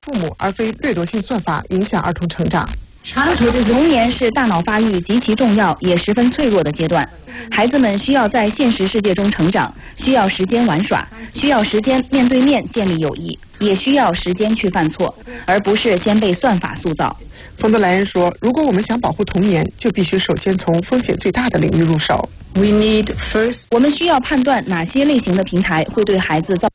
父母而非掠夺性算法影响儿童成长。 童年是大脑发育极其重要也十分脆弱的阶段，孩子们需要在现实世界中成长，需要时间玩耍，需要时间面对面建立友谊，也需要时间去犯错，而不是先被算法塑造。 冯德莱恩说，如果我们想保护童年，就必须首先从风险最大的领域入手。 我们需要判断哪些类型的平台会对孩子造